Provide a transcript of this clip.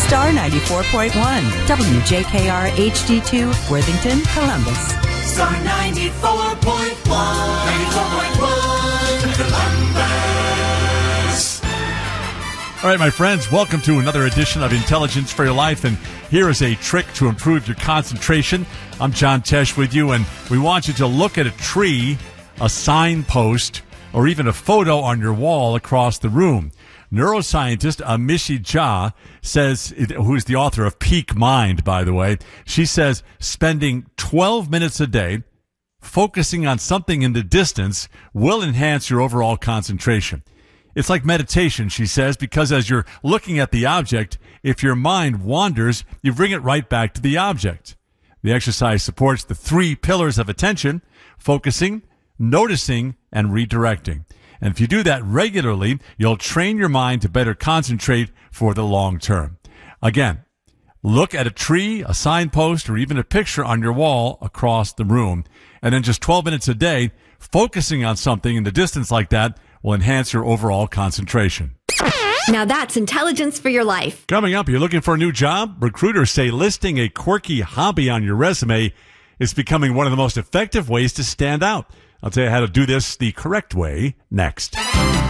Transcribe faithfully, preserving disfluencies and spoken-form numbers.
Star ninety-four point one, W J K R H D two, Worthington, Columbus. Star ninety-four point one, ninety-four point one, Columbus. All right, my friends, welcome to another edition of Intelligence for Your Life, and here is a trick to improve your concentration. I'm John Tesh with you, and we want you to look at a tree, a signpost, or even a photo on your wall across the room. Neuroscientist Amishi Jha says, who is the author of Peak Mind, by the way, she says spending twelve minutes a day focusing on something in the distance will enhance your overall concentration. It's like meditation, she says, because as you're looking at the object, if your mind wanders, you bring it right back to the object. The exercise supports the three pillars of attention: focusing, noticing, and redirecting. And if you do that regularly, you'll train your mind to better concentrate for the long term. Again, look at a tree, a signpost, or even a picture on your wall across the room. And then just twelve minutes a day, focusing on something in the distance like that will enhance your overall concentration. Now that's intelligence for your life. Coming up, you're looking for a new job? Recruiters say listing a quirky hobby on your resume is becoming one of the most effective ways to stand out. I'll tell you how to do this the correct way next.